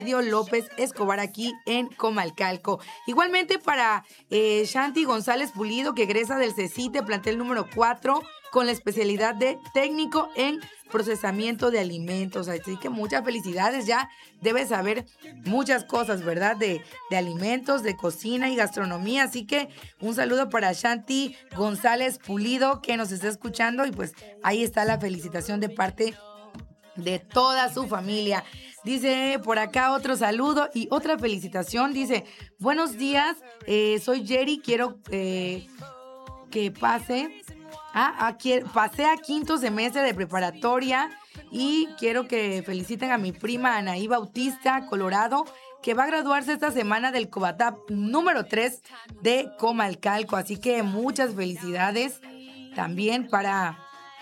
López Escobar aquí en Comalcalco. Igualmente para Shanti González Pulido, que egresa del CECITE, plantel número 4, con la especialidad de técnico en procesamiento de alimentos. Así que muchas felicidades, ya debes saber muchas cosas, ¿verdad? De alimentos, de cocina y gastronomía. Así que un saludo para Shanti González Pulido, que nos está escuchando, y pues ahí está la felicitación de parte de toda su familia. Dice por acá otro saludo y otra felicitación. Dice, buenos días, soy Jerry, quiero que pase. Aquí pasé a quinto semestre de preparatoria y quiero que feliciten a mi prima Anaí Bautista Colorado, que va a graduarse esta semana del Cobatap número 3 de Comalcalco. Así que muchas felicidades también para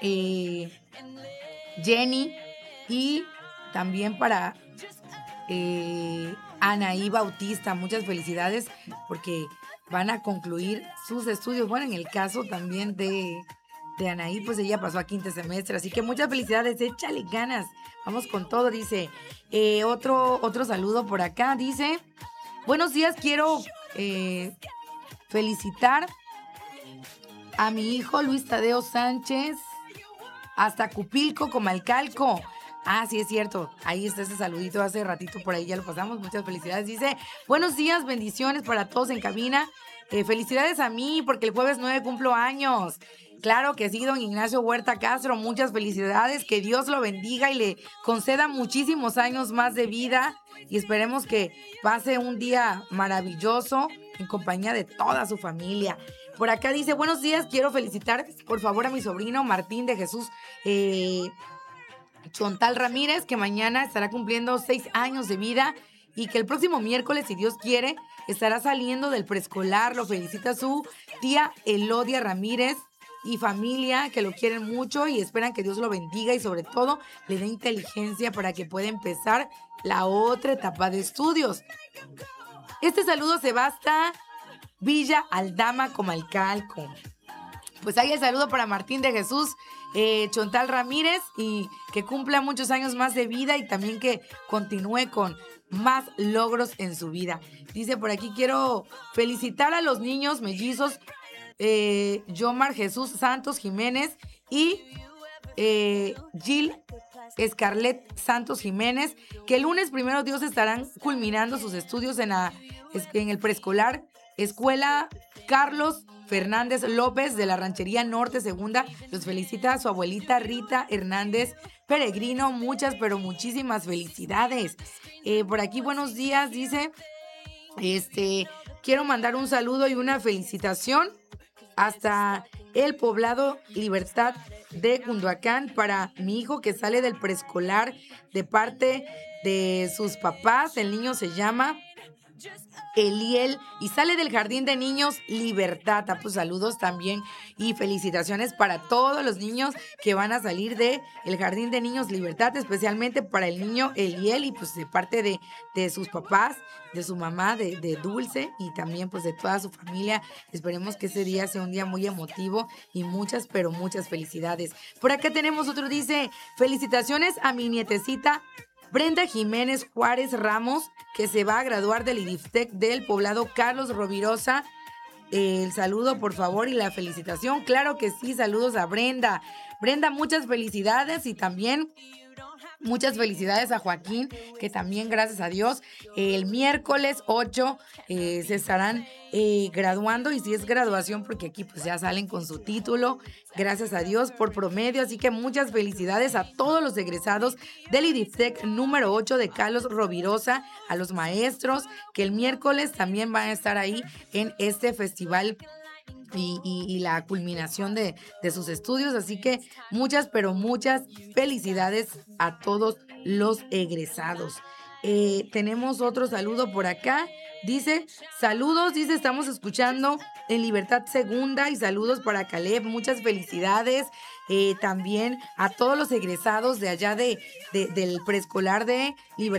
Jenny y también para Anaí Bautista. Muchas felicidades porque van a concluir sus estudios. Bueno, en el caso también de Anaí, pues ella pasó a quinto semestre. Así que muchas felicidades, échale ganas. Vamos con todo, dice. Otro saludo por acá, dice. Buenos días, quiero felicitar a mi hijo Luis Tadeo Sánchez hasta Cupilco, Comalcalco. Sí, es cierto. Ahí está ese saludito hace ratito, por ahí ya lo pasamos. Muchas felicidades. Dice, buenos días, bendiciones para todos en cabina. Felicidades a mí, porque el jueves 9 cumplo años. Claro que sí, don Ignacio Huerta Castro. Muchas felicidades. Que Dios lo bendiga y le conceda muchísimos años más de vida. Y esperemos que pase un día maravilloso en compañía de toda su familia. Por acá dice, buenos días, quiero felicitar, por favor, a mi sobrino Martín de Jesús Chontal Ramírez, que mañana estará cumpliendo 6 años de vida y que el próximo miércoles, si Dios quiere, estará saliendo del preescolar. Lo felicita su tía Elodia Ramírez y familia, que lo quieren mucho y esperan que Dios lo bendiga y sobre todo le dé inteligencia para que pueda empezar la otra etapa de estudios. Este saludo se va hasta Villa Aldama, Comalcalco. Pues ahí el saludo para Martín de Jesús Chontal Ramírez y que cumpla muchos años más de vida y también que continúe con más logros en su vida. Dice por aquí, quiero felicitar a los niños mellizos Yomar Jesús Santos Jiménez y Jill Scarlett Santos Jiménez, que el lunes primero Dios estarán culminando sus estudios en el preescolar Escuela Carlos Fernández López de la Ranchería Norte Segunda. Los felicita a su abuelita Rita Hernández Peregrino. Muchas, pero muchísimas felicidades. Por aquí, buenos días, dice. Quiero mandar un saludo y una felicitación hasta el poblado Libertad de Cunduacán para mi hijo que sale del preescolar de parte de sus papás. El niño se llama Eliel y sale del Jardín de Niños Libertad. Pues saludos también y felicitaciones para todos los niños que van a salir de el Jardín de Niños Libertad, especialmente para el niño Eliel y pues de parte de sus papás, de su mamá, de Dulce y también pues de toda su familia. Esperemos que ese día sea un día muy emotivo y muchas, pero muchas felicidades. Por acá tenemos otro, dice, felicitaciones a mi nietecita Brenda Jiménez Juárez Ramos, que se va a graduar del IDIFTEC del poblado Carlos Rovirosa. El saludo, por favor, y la felicitación. Claro que sí, saludos a Brenda. Brenda, muchas felicidades y también muchas felicidades a Joaquín, que también, gracias a Dios, el miércoles 8 se estarán graduando, y si es graduación, porque aquí pues ya salen con su título, gracias a Dios, por promedio. Así que muchas felicidades a todos los egresados del IDIFTEC número 8 de Carlos Rovirosa, a los maestros, que el miércoles también van a estar ahí en este festival y la culminación de sus estudios. Así que muchas, pero muchas felicidades a todos los egresados. Tenemos otro saludo por acá. Dice, saludos, dice, estamos escuchando en Libertad Segunda y saludos para Caleb. Muchas felicidades también a todos los egresados de allá del preescolar de Libertad